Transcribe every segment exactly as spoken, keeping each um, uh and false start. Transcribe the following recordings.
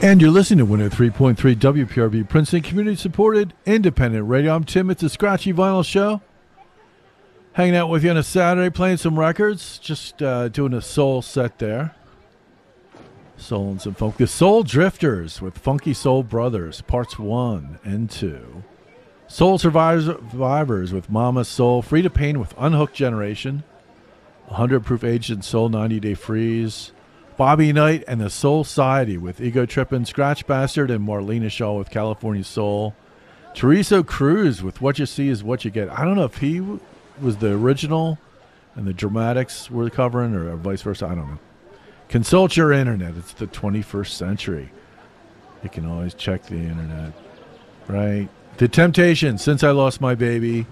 And you're listening to one oh three point three W P R B, Princeton community-supported independent radio. I'm Tim. It's a Scratchy Vinyl Show. Hanging out with you on a Saturday, playing some records. Just uh, doing a soul set there. Soul and some funk. The Soul Drifters with Funky Soul Brothers, parts one and two. Soul Survivors with Mama Soul. Free to Pain with Unhooked Generation. one hundred Proof Aged Soul, ninety Day Freeze. Bobby Knight and the Soul Society with Ego Trippin', Scratch Bastard, and Marlena Shaw with California Soul. Teresa Cruz with What You See Is What You Get. I don't know if he w- was the original and the Dramatics were covering, or, or vice versa. I don't know. Consult your internet. It's the twenty-first century. You can always check the internet. Right? The Temptations, Since I Lost My Baby.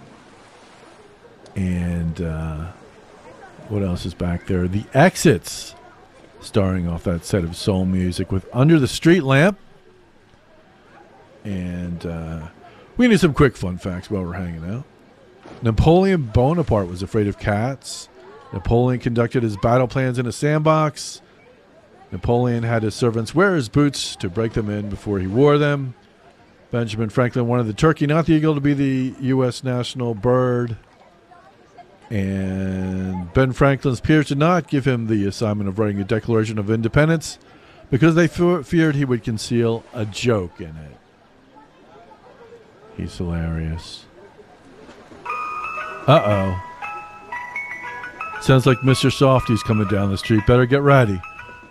And uh, what else is back there? The Exits, starring off that set of soul music with Under the Street Lamp. And uh, we need some quick fun facts while we're hanging out. Napoleon Bonaparte was afraid of cats. Napoleon conducted his battle plans in a sandbox. Napoleon had his servants wear his boots to break them in before he wore them. Benjamin Franklin wanted the turkey, not the eagle, to be the U S national bird. And Ben Franklin's peers did not give him the assignment of writing a Declaration of Independence because they fe- feared he would conceal a joke in it. He's hilarious. Uh-oh. Sounds like Mister Softy's coming down the street. Better get ready.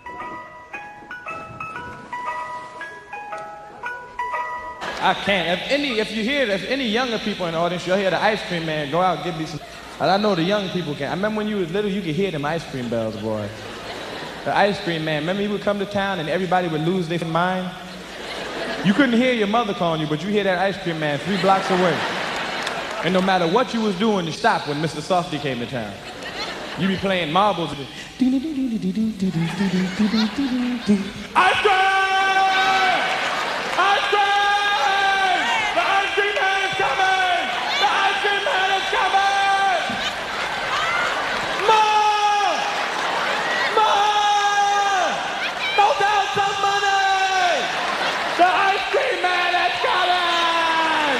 I can't. If any, if you hear, if any younger people in the audience, you'll hear the ice cream man go out and give me some. I know the young people can. I remember when you was little, you could hear them ice cream bells, boy. The ice cream man. Remember he would come to town and everybody would lose their mind? You couldn't hear your mother calling you, but you hear that ice cream man three blocks away. And no matter what you was doing, you stopped when Mister Softy came to town. You be playing marbles. Ice cream! Ice cream! The ice cream man is coming! The ice cream man is coming! Mom! Mom! Throw down some money! The ice cream man is coming!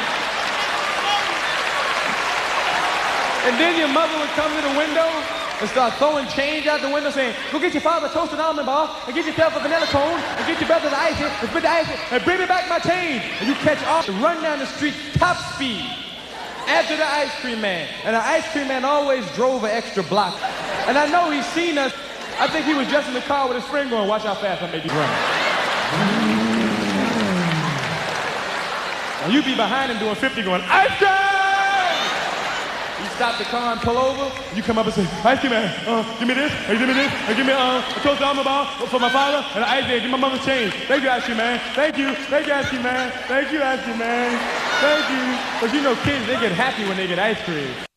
And then your mother would come to the window and start throwing change out the window saying, go get your father a toasted almond bar, and get yourself a vanilla cone, and get your brother the ice, and spit the ice, and bring me back my change. And you catch off and run down the street top speed after the ice cream man. And the ice cream man always drove an extra block. And I know he's seen us. I think he was just in the car with his friend going, watch how fast I make you run. And you be behind him doing fifty going, ice cream! You stop the car and pull over, you come up and say, ice cream man, uh, give me this, or give me this, or give me uh, a toasted almond bar for my father, and an ice cream, give my mother change. Thank you, ice cream man. Thank you, thank you, ice cream man. Thank you, ice cream man. Thank you. Because you know kids, they get happy when they get ice cream.